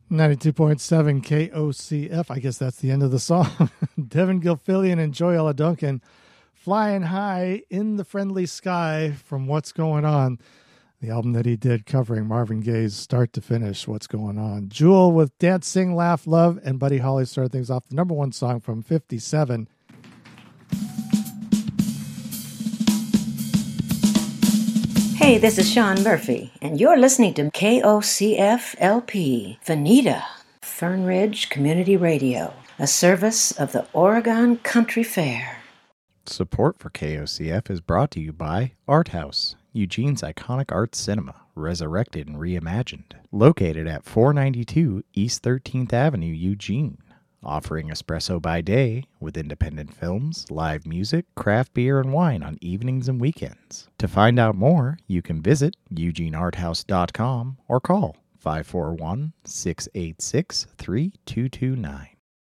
92.7 KOCF. I guess that's the end of the song. Devin Gilfillian and Joella Duncan flying high in the friendly sky from What's Going On, the album that he did covering Marvin Gaye's start to finish What's Going On. Jewel with Dance, Sing, Laugh, Love, and Buddy Holly started things off, the number one song from 57. Hey, this is Sean Murphy, and you're listening to KOCF-LP, Veneta, Fern Ridge Community Radio, a service of the Oregon Country Fair. Support for KOCF is brought to you by Art House, Eugene's iconic art cinema, resurrected and reimagined, located at 492 East 13th Avenue, Eugene. Offering espresso by day with independent films, live music, craft beer, and wine on evenings and weekends. To find out more, you can visit eugenearthouse.com or call 541-686-3229.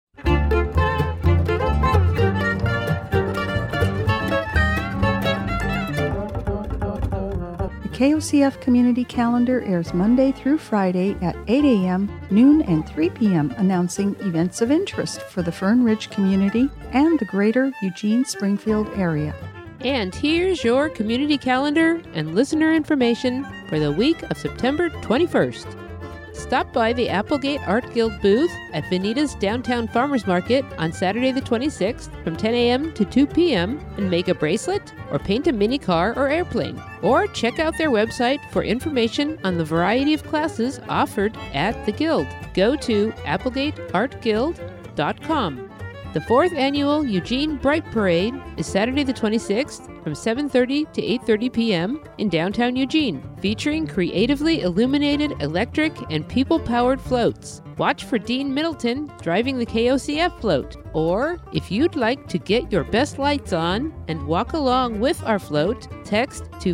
The KOCF Community Calendar airs Monday through Friday at 8 a.m., noon, and 3 p.m., announcing events of interest for the Fern Ridge community and the greater Eugene-Springfield area. And here's your community calendar and listener information for the week of September 21st. Stop by the Applegate Art Guild booth at Veneta's Downtown Farmers Market on Saturday the 26th from 10 a.m. to 2 p.m. and make a bracelet or paint a mini car or airplane. Or check out their website for information on the variety of classes offered at the Guild. Go to applegateartguild.com. The 4th Annual Eugene Bright Parade is Saturday the 26th from 7:30 to 8:30 p.m. in downtown Eugene, featuring creatively illuminated electric and people-powered floats. Watch for Dean Middleton driving the KOCF float. Or, if you'd like to get your best lights on and walk along with our float, text to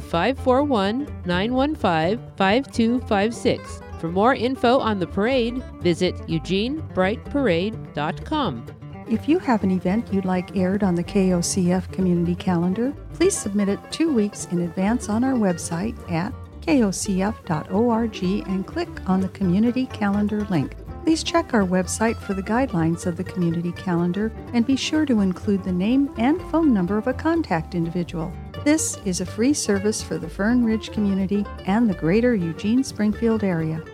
541-915-5256. For more info on the parade, visit eugenebrightparade.com. If you have an event you'd like aired on the KOCF Community Calendar, please submit it 2 weeks in advance on our website at kocf.org and click on the Community Calendar link. Please check our website for the guidelines of the Community Calendar and be sure to include the name and phone number of a contact individual. This is a free service for the Fern Ridge community and the greater Eugene-Springfield area.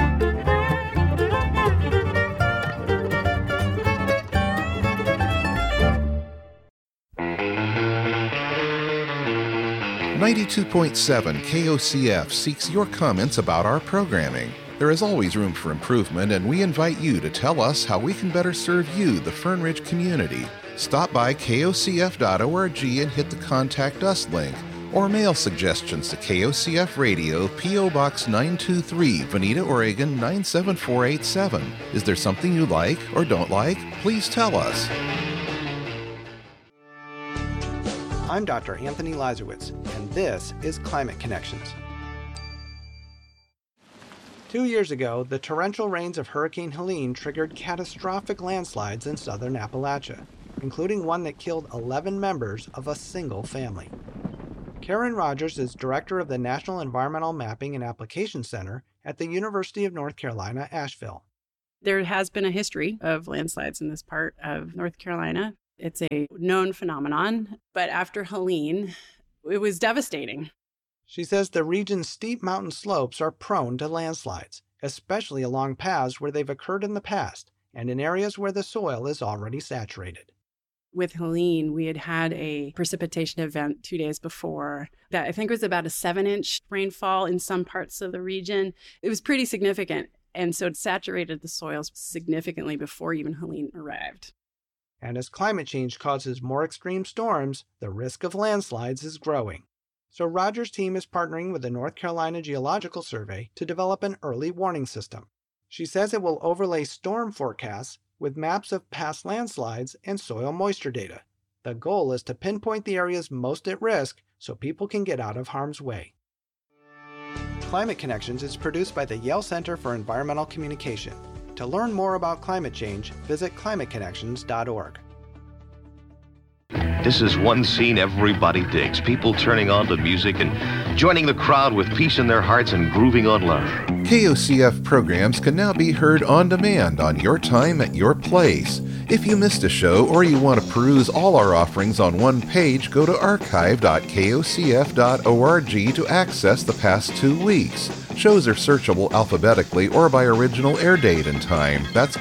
92.7 KOCF seeks your comments about our programming. There is always room for improvement, and we invite you to tell us how we can better serve you, the Fern Ridge community. Stop by kocf.org and hit the Contact Us link, or mail suggestions to KOCF Radio, P.O. Box 923, Veneta, Oregon 97487. Is there something you like or don't like? Please tell us. I'm Dr. Anthony Lazarowitz, and this is Climate Connections. 2 years ago, the torrential rains of Hurricane Helene triggered catastrophic landslides in southern Appalachia, including one that killed 11 members of a single family. Karen Rogers is director of the National Environmental Mapping and Application Center at the University of North Carolina, Asheville. There has been a history of landslides in this part of North Carolina. It's a known phenomenon, but after Helene, it was devastating. She says the region's steep mountain slopes are prone to landslides, especially along paths where they've occurred in the past and in areas where the soil is already saturated. With Helene, we had a precipitation event 2 days before that I think was about a 7-inch rainfall in some parts of the region. It was pretty significant, and so it saturated the soils significantly before even Helene arrived. And as climate change causes more extreme storms, the risk of landslides is growing. So Rogers' team is partnering with the North Carolina Geological Survey to develop an early warning system. She says it will overlay storm forecasts with maps of past landslides and soil moisture data. The goal is to pinpoint the areas most at risk so people can get out of harm's way. Climate Connections is produced by the Yale Center for Environmental Communication. To learn more about climate change, visit climateconnections.org. This is one scene everybody digs. People turning on the music and joining the crowd with peace in their hearts and grooving on love. KOCF programs can now be heard on demand on your time at your place. If you missed a show or you want to peruse all our offerings on one page, go to archive.kocf.org to access the past 2 weeks. Shows are searchable alphabetically or by original air date and time. That's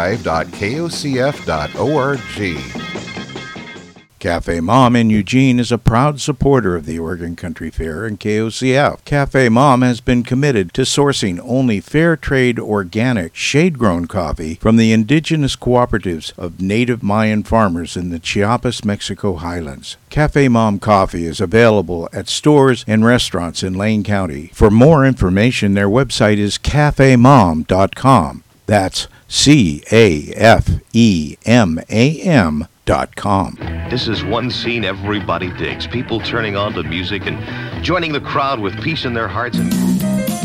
archive.kocf.org. Cafe Mom in Eugene is a proud supporter of the Oregon Country Fair and KOCF. Cafe Mom has been committed to sourcing only fair trade, organic, shade-grown coffee from the indigenous cooperatives of native Mayan farmers in the Chiapas, Mexico highlands. Cafe Mom coffee is available at stores and restaurants in Lane County. For more information, their website is cafemom.com. That's CAFEMAM.com. This is one scene everybody digs. People turning on to music and joining the crowd with peace in their hearts and